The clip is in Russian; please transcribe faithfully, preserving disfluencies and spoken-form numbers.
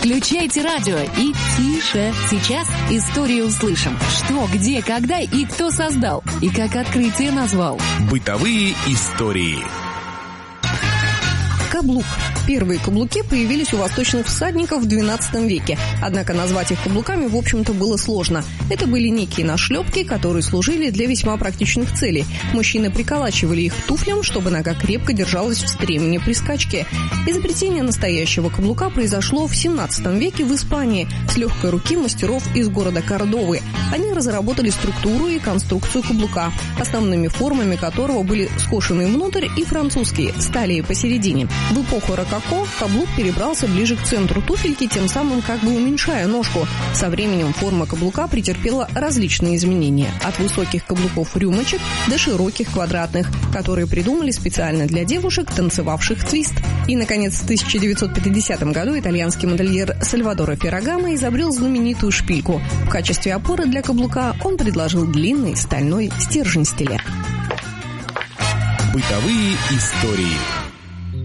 Включайте радио и тише. Сейчас историю услышим. Что, где, когда и кто создал. И как открытие назвал. Бытовые истории. Каблук. Первые каблуки появились у восточных всадников в двенадцатом веке. Однако назвать их каблуками, в общем-то, было сложно. Это были некие нашлепки, которые служили для весьма практичных целей. Мужчины приколачивали их к туфлям, чтобы нога крепко держалась в стремени при скачке. Изобретение настоящего каблука произошло в семнадцатом веке в Испании с легкой руки мастеров из города Кордовы. Они разработали структуру и конструкцию каблука, основными формами которого были скошенный внутрь и французские, стали посередине. В эпоху рококо каблук перебрался ближе к центру туфельки, тем самым как бы уменьшая ножку. Со временем форма каблука претерпела различные изменения. От высоких каблуков-рюмочек до широких квадратных, которые придумали специально для девушек, танцевавших твист. И, наконец, в тысяча девятьсот пятидесятом году итальянский модельер Сальвадоро Феррагамо изобрел знаменитую шпильку. В качестве опоры для каблука он предложил длинный стальной стержень-стилет. Бытовые истории.